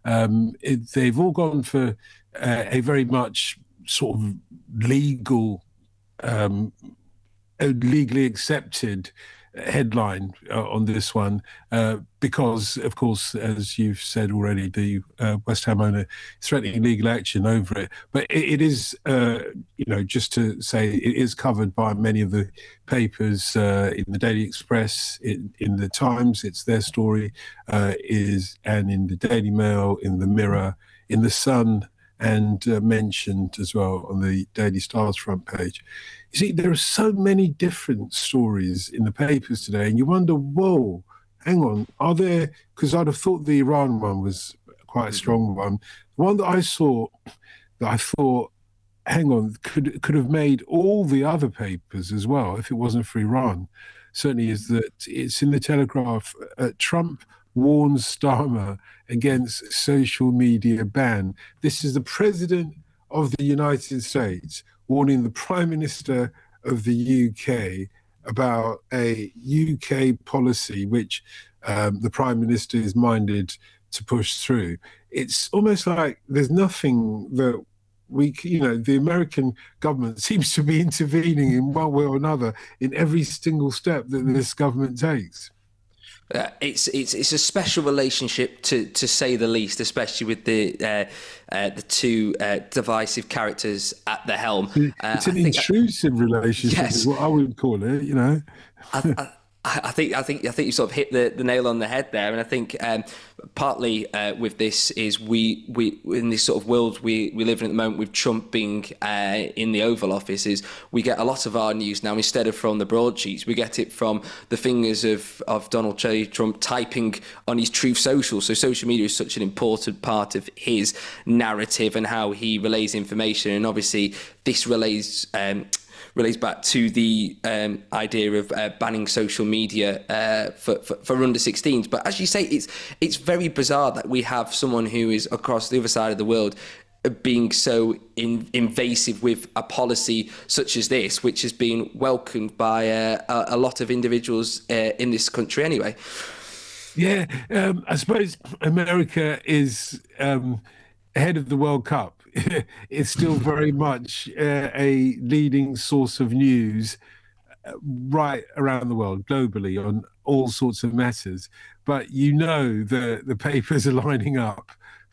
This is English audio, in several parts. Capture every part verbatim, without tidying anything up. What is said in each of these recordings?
Um, it, they've all gone for uh, a very much sort of legal, um, legally accepted headline uh, on this one, uh, because, of course, as you've said already, the uh, West Ham owner is threatening legal action over it. But it, it is, uh, you know, just to say, it is covered by many of the papers uh, in the Daily Express, in, in the Times. It's their story, uh, is and in the Daily Mail, in the Mirror, in the Sun, and uh, mentioned as well on the Daily Star's front page. You see, there are so many different stories in the papers today, and you wonder, whoa, hang on, are there, because I'd have thought the Iran one was quite a strong one. The one that I saw, that I thought, hang on, could could have made all the other papers as well if it wasn't for Iran, certainly is that it's in the Telegraph, uh, Trump warns Starmer against social media ban. This is the president of the United States warning the Prime Minister of the U K about a U K policy which um, the Prime Minister is minded to push through. It's almost like there's nothing that we, you know, the American government seems to be intervening in one way or another in every single step that this government takes. Uh, it's it's it's a special relationship to to say the least, especially with the uh, uh, the two uh, divisive characters at the helm. Uh, it's an intrusive I, relationship, yes. is what I would call it. You know. I, I, I think I think I think you sort of hit the, the nail on the head there, and I think um, partly uh, with this is we we in this sort of world we, we live in at the moment with Trump being uh, in the Oval Office, is we get a lot of our news now, instead of from the broadsheets, we get it from the fingers of, of Donald J. Trump typing on his Truth Social. So social media is such an important part of his narrative and how he relays information, and obviously this relays. Um, relates back to the um, idea of uh, banning social media uh, for, for, for under sixteens. But as you say, it's it's very bizarre that we have someone who is across the other side of the world being so in, invasive with a policy such as this, which has been welcomed by uh, a, a lot of individuals uh, in this country anyway. Yeah, um, I suppose America is um, ahead of the World Cup. It's still very much uh, a leading source of news uh, right around the world, globally, on all sorts of matters. But you know the, the papers are lining up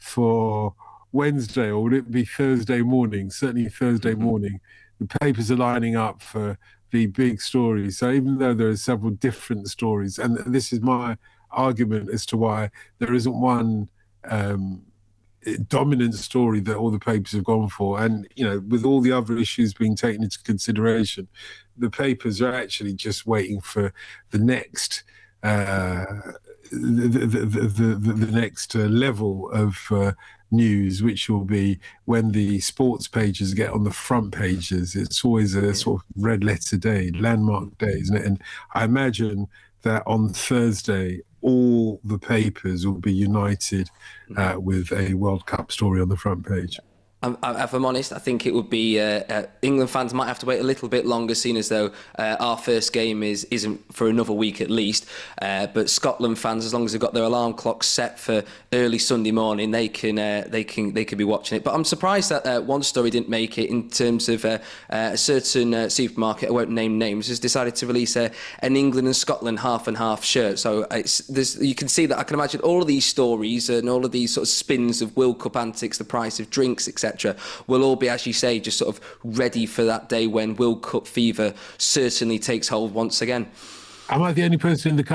for Wednesday, or would it be Thursday morning? Certainly Thursday morning. The papers are lining up for the big stories. So even though there are several different stories, and this is my argument as to why there isn't one um, dominant story that all the papers have gone for. And, you know, with all the other issues being taken into consideration, the papers are actually just waiting for the next uh, the, the, the, the, the next uh, level of uh, news, which will be when the sports pages get on the front pages. It's always a sort of red letter day, landmark day, isn't it? And I imagine that on Thursday, all the papers will be united uh, with a World Cup story on the front page. I'm, if I'm honest, I think it would be uh, uh, England fans might have to wait a little bit longer, seeing as though uh, our first game is isn't for another week at least. Uh, but Scotland fans, as long as they've got their alarm clocks set for early Sunday morning, they can uh, they can they can be watching it. But I'm surprised that uh, one story didn't make it, in terms of uh, uh, a certain uh, supermarket, I won't name names, has decided to release a, an England and Scotland half and half shirt. So it's, there's, you can see that I can imagine all of these stories and all of these sort of spins of World Cup antics, the price of drinks, et cetera, will all be, as you say, just sort of ready for that day when World Cup fever certainly takes hold once again. Am I the only person in the country